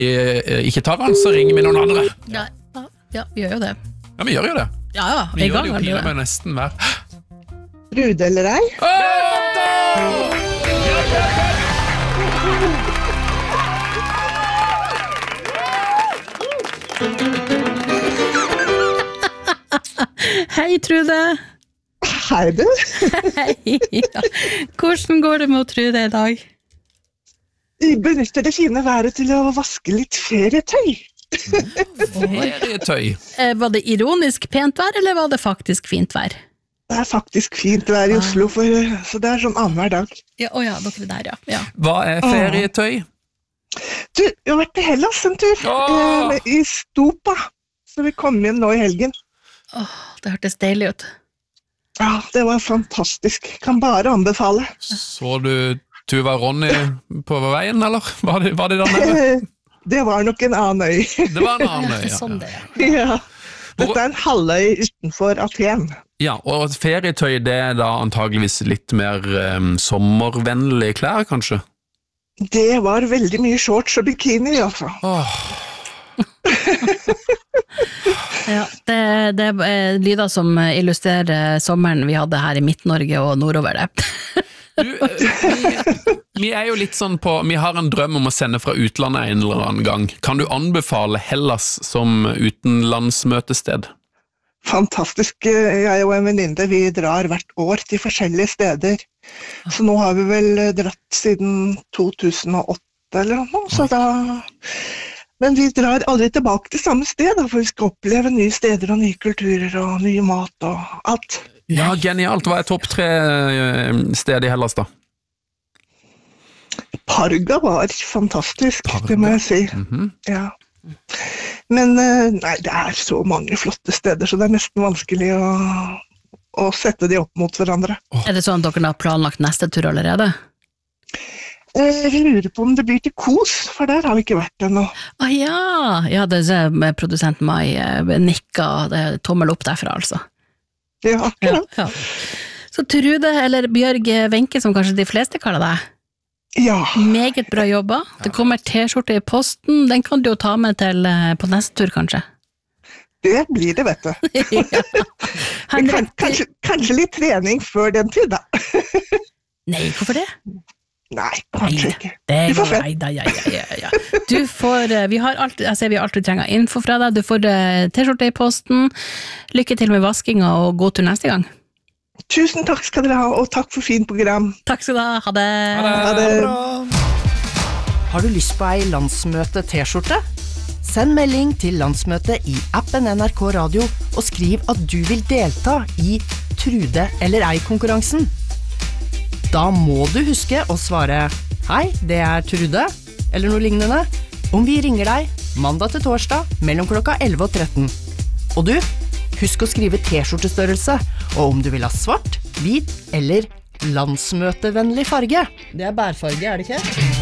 ikke tar den, så ringer vi noen andre. Ja, vi gjør jo det. Ja, vi gjør jo det. Ja, vi gjør det jo pile med nesten hver. Trude eller ei? Hei, Trude. Hei, du. Hei. Hvordan går det med Trude i dag? Vi benytter det fine været til å vaske litt ferietøy. Ferietøy. Var det ironisk pent vær, eller var det faktisk fint vær? Det faktisk fint vær i Oslo, så det sånn annenhver dag. Ja, dere der, ja. Hva ferietøy? Du, jeg har vært til Hellas en tur, i Stopa, så vi kom hjem nå i helgen. Det hørtes deilig ut. Ja, det var fantastisk. Kan bare anbefale. Så du Tuva og Ronny på veien, eller? Var det der nede? Det var nok en annen øy. Det var en annen øy, Sånn det. Ja. Dette en halvøy utenfor Aten. Ja, og ferietøy, det da antageligvis litt mer sommervennlige klær, kanskje? Det var veldig mye shorts og bikini, altså. Ja, det lyder som illustrerer sommeren vi hadde her i Midt-Norge og nordover det. Vi jo litt sånn vi har en drøm om å sende fra utlandet en eller annen gang. Kan du anbefale Hellas som utenlandsmøtested? Fantastisk. Jeg og en venninne, vi drar hvert år til forskjellige steder. Så nå har vi vel dratt siden 2008 eller noe, så da... Men vi drar aldri tilbake til samme sted, for vi skal oppleve nye steder og nye kulturer og nye mat og alt. Ja, genialt. Hva topp 3 sted i Hellas da? Parga var fantastisk, det må jeg si. Ja. Men nei, det så mange flotte steder, så det nesten vanskelig å sette de opp mot hverandre. Det sånn at dere har planlagt neste tur allerede? Vi lurer på om det blir til Kos, for der har vi ikke vært ennå. Ja, det med produsenten Mai nikka, det tommel opp derfra, altså. Ja, akkurat. Ja. Så Trude, eller Bjørg Wenche, som kanskje de fleste kaller deg. Ja. Meget bra jobba. Det kommer t-skjorte i posten, den kan du jo ta med til på neste tur, kanskje. Det blir det, vet du. Ja. Kanskje litt trening før den tid, da. Nei, hvorfor det? Nei, kanskje ikke. Du får ja. Du får, vi har alt du trenger info fra deg, du får t-skjorte i posten, lykke til med vaskinga og god tur neste gang. Tusen takk skal dere ha, og takk for fint program. Takk skal du ha, ha det. Ha det. Har du lyst på ei landsmøte t-skjorte? Send melding til landsmøtet i appen NRK Radio og skriv at du vil delta i Trude eller ei-konkurransen. Da må du huske å svare «Hei, det Trude», eller noe lignende, om vi ringer deg mandag til torsdag mellom klokka 11 og 13. Og du, husk å skrive t-skjortestørrelse, og om du vil ha svart, hvit eller landsmøtevennlig farge. Det bærfarge, det ikke?